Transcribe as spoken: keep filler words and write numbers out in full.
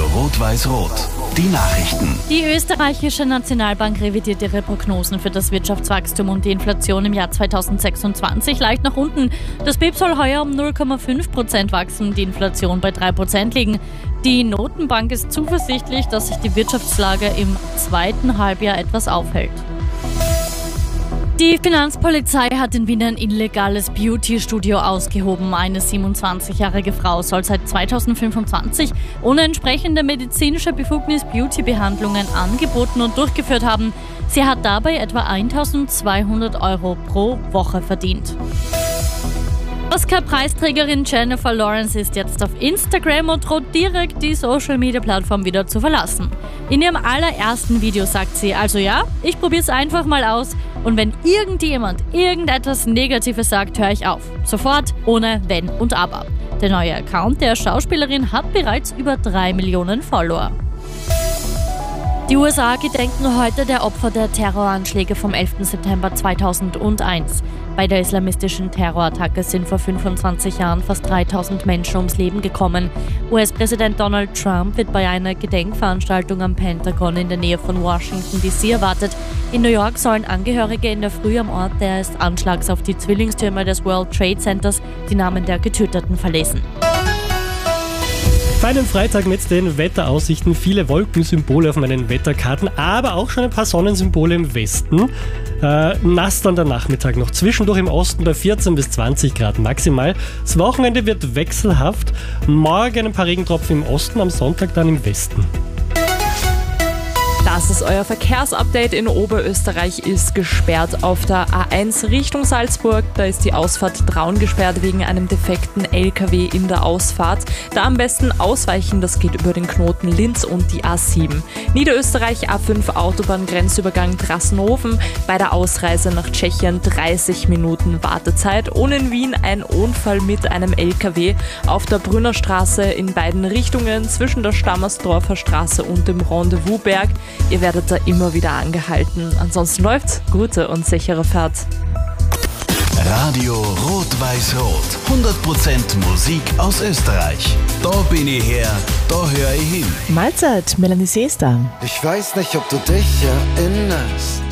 Rot-Weiß-Rot. Die Nachrichten. Die österreichische Nationalbank revidiert ihre Prognosen für das Wirtschaftswachstum und die Inflation im Jahr zweitausendsechsundzwanzig leicht nach unten. Das B I P soll heuer um null Komma fünf Prozent wachsen, die Inflation bei drei Prozent liegen. Die Notenbank ist zuversichtlich, dass sich die Wirtschaftslage im zweiten Halbjahr etwas aufhält. Die Finanzpolizei hat in Wien ein illegales Beauty-Studio ausgehoben. Eine siebenundzwanzigjährige Frau soll seit zweitausendfünfundzwanzig ohne entsprechende medizinische Befugnis Beauty-Behandlungen angeboten und durchgeführt haben. Sie hat dabei etwa eintausendzweihundert Euro pro Woche verdient. Oscar-Preisträgerin Jennifer Lawrence ist jetzt auf Instagram und droht direkt die Social-Media-Plattform wieder zu verlassen. In ihrem allerersten Video sagt sie, also ja, ich probiere es einfach mal aus und wenn irgendjemand irgendetwas Negatives sagt, höre ich auf. Sofort, ohne Wenn und Aber. Der neue Account der Schauspielerin hat bereits über drei Millionen Follower. Die U S A gedenken heute der Opfer der Terroranschläge vom elften September zweitausendeins. Bei der islamistischen Terrorattacke sind vor fünfundzwanzig Jahren fast dreitausend Menschen ums Leben gekommen. U S-Präsident Donald Trump wird bei einer Gedenkveranstaltung am Pentagon in der Nähe von Washington D C erwartet. In New York sollen Angehörige in der Früh am Ort des Anschlags auf die Zwillingstürme des World Trade Centers die Namen der Getöteten verlesen. Feinen Freitag mit den Wetteraussichten. Viele Wolkensymbole auf meinen Wetterkarten, aber auch schon ein paar Sonnensymbole im Westen. Äh, nass dann der Nachmittag noch. Zwischendurch im Osten bei vierzehn bis zwanzig Grad maximal. Das Wochenende wird wechselhaft. Morgen ein paar Regentropfen im Osten, am Sonntag dann im Westen. Das ist euer Verkehrsupdate. In Oberösterreich ist gesperrt auf der A eins Richtung Salzburg. Da ist die Ausfahrt Traun gesperrt wegen einem defekten L K W in der Ausfahrt. Da am besten ausweichen, das geht über den Knoten Linz und die A sieben. Niederösterreich A fünf Autobahngrenzübergang Trassenhofen. Bei der Ausreise nach Tschechien dreißig Minuten Wartezeit. Und in Wien ein Unfall mit einem L K W auf der Brünnerstraße in beiden Richtungen zwischen der Stammersdorfer Straße und dem Rendezvousberg. Ihr werdet da immer wieder angehalten. Ansonsten läuft's. Gute und sichere Fahrt. Radio Rot-Weiß-Rot. hundert Prozent Musik aus Österreich. Da bin ich her, da höre ich hin. Mahlzeit, Melanie Seester. Ich weiß nicht, ob du dich erinnerst.